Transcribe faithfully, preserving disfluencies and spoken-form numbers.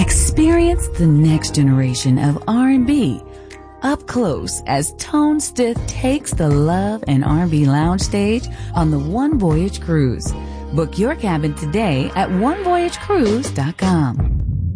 Experience the next generation of R and B up close as Tone Stith takes the Love and R and B lounge stage on the One Voyage Cruise. Book your cabin today at one voyage cruise dot com.